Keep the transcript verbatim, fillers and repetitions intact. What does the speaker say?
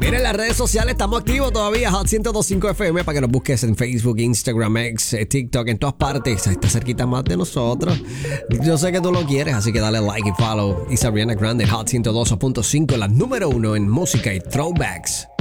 Mira, en las redes sociales estamos activos todavía, Hot ciento dos punto cinco F M, para que nos busques en Facebook, Instagram, X, TikTok, en todas partes. Está cerquita más de nosotros. Yo sé que tú lo quieres, así que dale like y follow. Y Ariana Grande, Hot ciento dos punto cinco, la número uno en música y throwbacks.